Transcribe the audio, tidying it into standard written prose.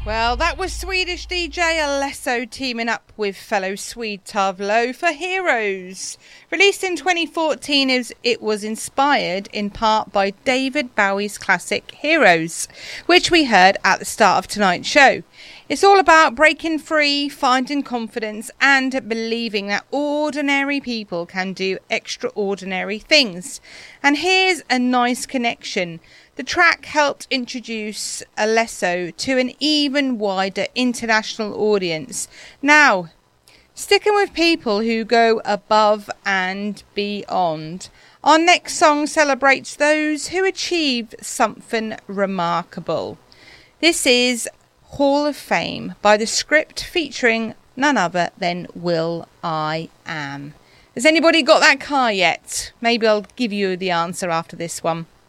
Well, that was Swedish DJ Alesso teaming up with fellow Swede Tove Lo for Heroes. Released in 2014, it was inspired in part by David Bowie's classic Heroes, which we heard at the start of tonight's show. It's all about breaking free, finding confidence and believing that ordinary people can do extraordinary things. And here's a nice connection. The track helped introduce Alesso to an even wider international audience. Now, sticking with people who go above and beyond, our next song celebrates those who achieved something remarkable. This is Hall of Fame by The Script, featuring none other than Will I Am. Has anybody got that car yet? Maybe I'll give you the answer after this one.